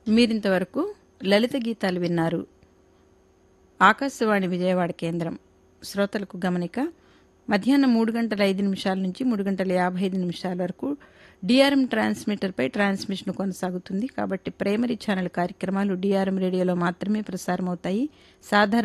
మీరింతవరకు లలిత గీతాలు విన్నారు. ఆకాశవాణి విజయవాడ కేంద్రం. శ్రోతలకు గమనిక, మధ్యాహ్నం 3:05 నుంచి 3:55 వరకు డిఆర్ఎం ట్రాన్స్మిటర్పై ట్రాన్స్మిషన్ కొనసాగుతుంది. కాబట్టి ప్రైమరీ ఛానల్ కార్యక్రమాలు డిఆర్ఎం రేడియోలో మాత్రమే ప్రసారమవుతాయి. సాధారణ